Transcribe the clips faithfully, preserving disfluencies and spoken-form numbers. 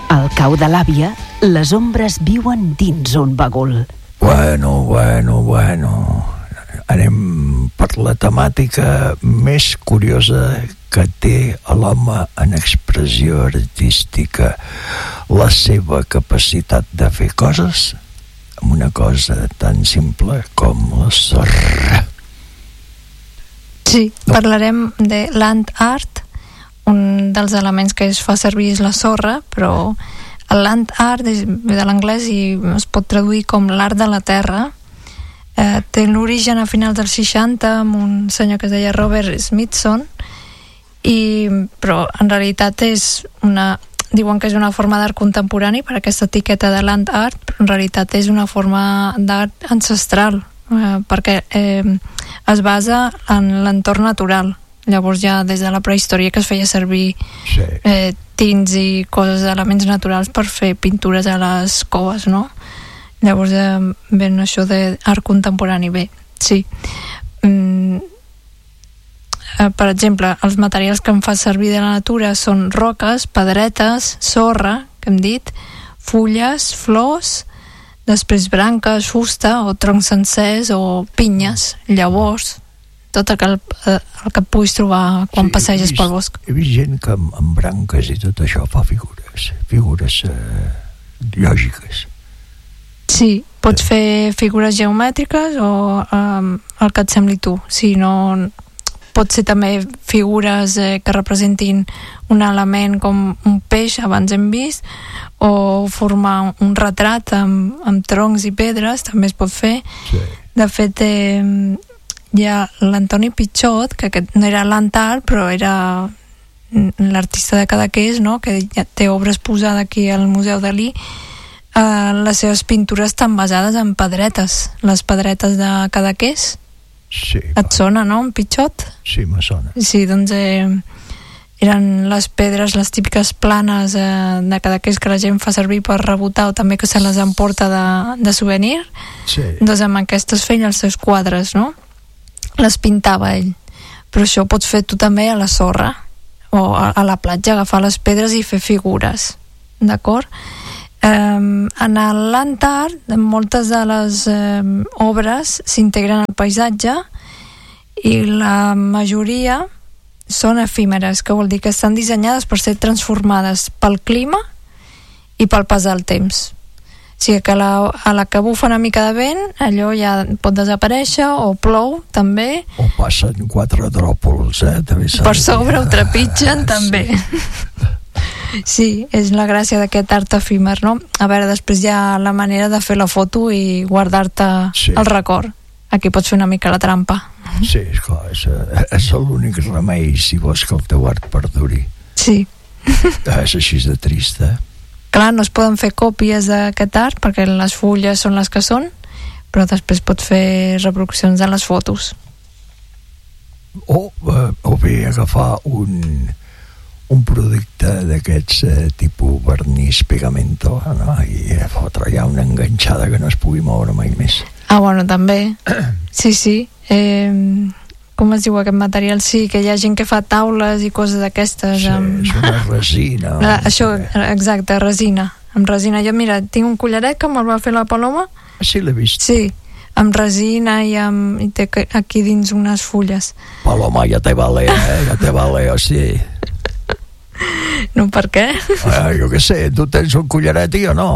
Al cau de l'àvia, les ombres viuen dins un bagul. Bueno, bueno, bueno... Anem per la temàtica més curiosa que té l'home en expressió artística, la seva capacitat de fer coses amb una cosa tan simple com la sorra. Sí, parlarem de land art. Un dels elements que es fa servir és la sorra, però el land art és de l'anglès i es pot traduir com l'art de la terra. Eh, té l'origen a finals dels seixanta amb un senyor que es deia Robert Smithson, i, però en realitat és una, diuen que és una forma d'art contemporani per aquesta etiqueta de land art, però en realitat és una forma d'art ancestral, eh, perquè eh, es basa en l'entorn natural. Llavors ja des de la prehistòria que es feia servir sí. eh, tints i coses, elements naturals per fer pintures a les coves, no? Llavors eh, ven això d'art contemporani. Bé, sí. Mm, eh, per exemple, els materials que em fa servir de la natura són roques, pedretes, sorra, que hem dit, fulles, flors, després branques, fusta o troncs sencers o pinyes, llavors, tot el que, el, el que puguis trobar quan sí, passeges vist, pel bosc. He vist gent que amb, amb branques i tot això fa figures, figures eh, lògiques. Sí, pots fer figures geomètriques o um, el que et sembli tu. Si no, pot ser també figures eh, que representin un element com un peix, abans hem vist, o formar un retrat amb, amb troncs i pedres, també es pot fer. Sí. De fet, eh, hi ha l'Antoni Pichot, que aquest no era l'Antal, però era l'artista de Cadaqués, no? Que ja té obres posades aquí al Museu Dalí. Uh, les seves pintures estan basades en pedretes, les pedretes de Cadaqués. Sí, et sona, no, en Pichot? Sí, me sona. Sí, doncs eh, eren les pedres, les típiques planes eh, de Cadaqués que la gent fa servir per rebotar o també que se les emporta de, de souvenir. Sí. Doncs amb aquestes feien els seus quadres, no? Les pintava ell. Però això ho pots fer tu també a la sorra o a, a la platja, agafar les pedres i fer figures, d'acord? Um, en el land art moltes de les um, obres s'integren al paisatge i la majoria són efímeres, que vol dir que estan dissenyades per ser transformades pel clima i pel pas del temps. O sigui que la, a la que bufa una mica de vent allò ja pot desaparèixer, o plou també, o passen quatre dròpols eh? També per sobre ho trepitgen també. Sí, és la gràcia d'aquest art efímer, no? A veure, després hi ha la manera de fer la foto i guardar-te sí. el record. Aquí pots fer una mica la trampa. Sí, esclar, és, és l'únic remei si vols que el teu art perduri. Sí. És així de trist, eh? Clar, no es poden fer còpies d'aquest art perquè les fulles són les que són, però després pots fer reproduccions de les fotos. O, eh, o bé agafar un... un producte d'aquests eh, tipus vernís pegamento, no? I fotre ja una enganxada que no es pugui moure mai més. Ah, bueno, també. Sí, sí. Eh, com es diu aquest material? Sí, que hi ha gent que fa taules i coses d'aquestes. Sí, amb... és una resina. La, això, exacte, resina. Amb resina. Jo, mira, tinc un collaret que me'l va fer la Paloma. Sí, l'he vist. Sí, amb resina i, amb, i té aquí dins unes fulles. Paloma, ja te vale, eh? Ja te vale, o sigui... No, per què? Ah, jo què sé, tu tens un collaret i jo no.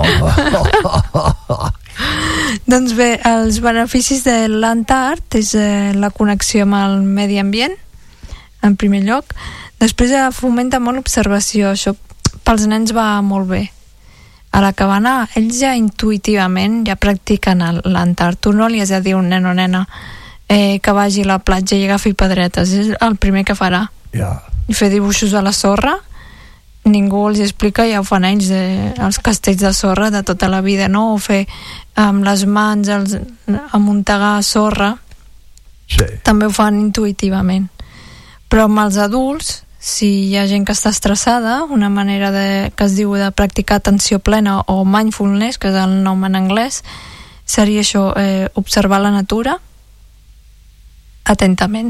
Doncs bé, els beneficis de land art és eh, la connexió amb el medi ambient, en primer lloc. Després eh, fomenta molt l'observació, això pels nens va molt bé. A la que va anar, ells ja intuïtivament ja practiquen el land art. Tu no li has de dir a un nen o nena eh, que vagi a la platja i agafi pedretes, és el primer que farà. Ja. I fer dibuixos a la sorra, ningú els explica, ja ho fan ells, eh, els castells de sorra de tota la vida, no? O fer amb les mans, els, amuntegar sorra, sí. També ho fan intuïtivament. Però amb els adults, si hi ha gent que està estressada, una manera de, que es diu de practicar atenció plena o mindfulness, que és el nom en anglès, seria això, eh, observar la natura atentament,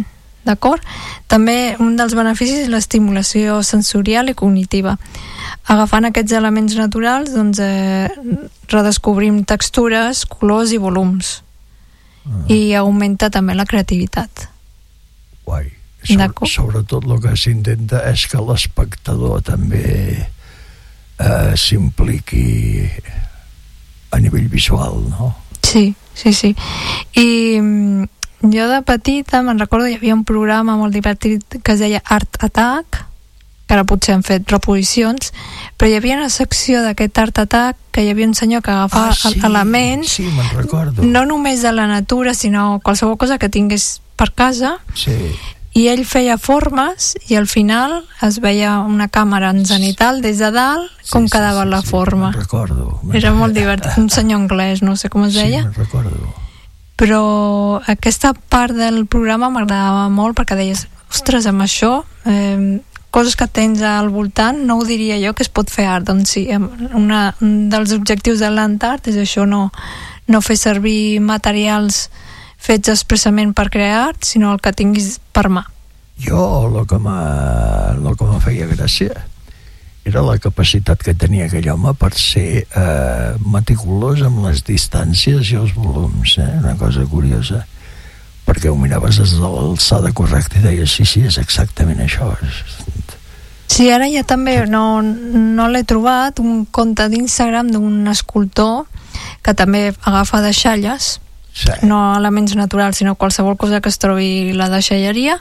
d'acord? També un dels beneficis és l'estimulació sensorial i cognitiva. Agafant aquests elements naturals, doncs, eh, redescobrim textures, colors i volums. Ah. I augmenta també la creativitat. Guai. Sobre, sobretot el que s'intenta és que l'espectador també eh, s'impliqui a nivell visual, no? Sí, sí, sí. I jo de petita me'n recordo hi havia un programa molt divertit que es deia Art Attack, que ara potser han fet reposicions, però hi havia una secció d'aquest Art Attack que hi havia un senyor que agafava ah, sí, elements, sí, me'n recordo. No només de la natura, sinó qualsevol cosa que tingués per casa, sí. I ell feia formes i al final es veia una càmera en zenital des de dalt com sí, quedava sí, sí, la forma. Sí, me'n recordo. Era molt divertit, un senyor anglès, no sé com es deia. Sí, me'n recordo. Però aquesta part del programa m'agradava molt perquè deies, ostres, amb això, eh, coses que tens al voltant, no ho diria jo que es pot fer art. Doncs sí, una, un dels objectius de l'Ant Art és això, no, no fer servir materials fets expressament per crear art, sinó el que tinguis per mà. Jo, el que me feia gràcia era la capacitat que tenia aquell home per ser eh, meticulós amb les distàncies i els volums, eh? Una cosa curiosa, perquè ho miraves des de l'alçada correcta i deies, sí, sí, és exactament això. Sí, ara ja també no, no l'he trobat, un compte d'Instagram d'un escultor que també agafa deixalles, sí. No elements naturals, sinó qualsevol cosa que es trobi la deixalleria,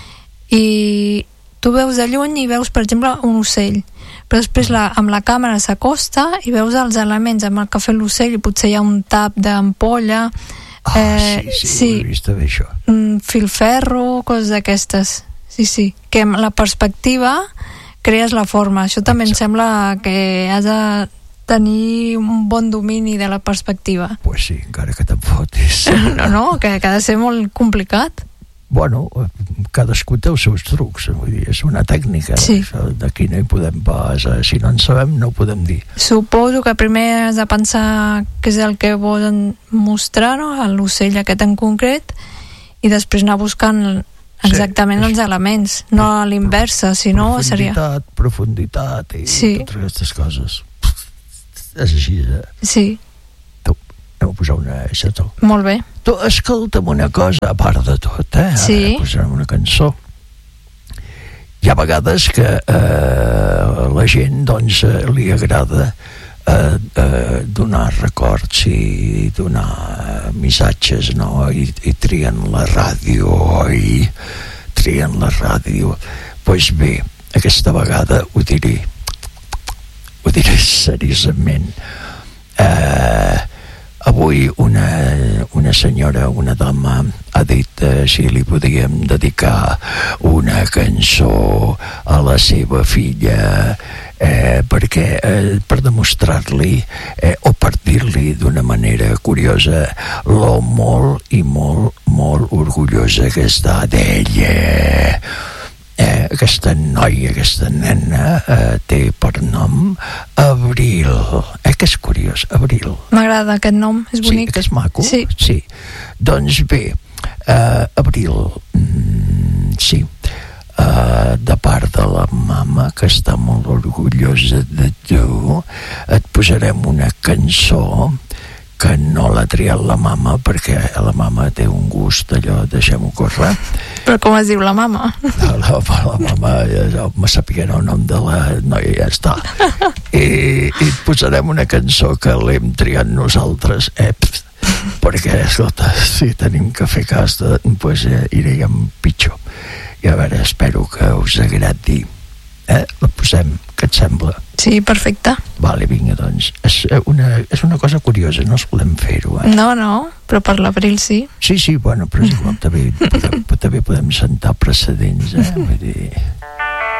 i tu veus de lluny i veus, per exemple, un ocell, però després la, amb la càmera s'acosta i veus els elements amb el que ha fet l'ocell, i potser hi ha un tap d'ampolla, ah, eh, sí, sí, sí, ho he vist bé, això. Un filferro, coses d'aquestes. Sí, sí, que amb la perspectiva crees la forma. Això també Exacte. Em sembla que has de tenir un bon domini de la perspectiva. Pues sí, encara que te'n fotis. No, no, que, que ha de ser molt complicat. Bueno, cadascú té els seus trucs, vull dir, és una tècnica. Sí. D'aquí no hi podem pas, si no en sabem, no ho podem dir. Suposo que primer has de pensar què és el que volen mostrar, no? L'ocell aquest en concret, i després anar buscant exactament sí, els elements, no a l'inversa, sinó seria... Profunditat, profunditat i sí. Totes aquestes coses. És així, eh? Sí. Tu, anem a posar una aixeta. Molt bé. Tu, escolta'm una cosa, a part de tot, eh? Sí. Ara posarem una cançó. Hi ha vegades que eh, la gent, doncs, eh, li agrada eh, eh, donar records i donar missatges, no? I, i trien la ràdio, i trien la ràdio. Doncs pues bé, aquesta vegada ho diré. Ho diré seriosament. Eh, avui una, una senyora, una dama, ha dit eh, si li podíem dedicar una cançó a la seva filla, eh, perquè eh, per demostrar-li eh, o per dir-li d'una manera curiosa lo molt i molt, molt orgullosa que està d'ella. Eh, aquesta noia, aquesta nena eh, té per nom Abril, eh, que és curiós, Abril. M'agrada aquest nom, és bonic. Sí, que és maco. Sí. Sí. Doncs bé, eh, Abril, mm, sí, eh, de part de la mama, que està molt orgullosa de tu, et posarem una cançó que no l'ha triat la mama, perquè la mama té un gust, allò, deixem-ho córrer. Però com es diu la mama? La, la, la mama, ja me sapien el nom de la noia, ja està. I, i posarem una cançó que l'hem triat nosaltres, eh, perquè, escolta, si tenim que fer cas, doncs pues, eh, iríem pitjor. I a veure, espero que us agradi. Eh? La posem, què et sembla? Sí, perfecte. Vale, vinga, doncs. És una, és una cosa curiosa, no es podem fer-ho, eh? No, no, però per l'abril sí. Sí, sí, bueno, però és igual, també, també, també podem sentar precedents, eh? Vull dir...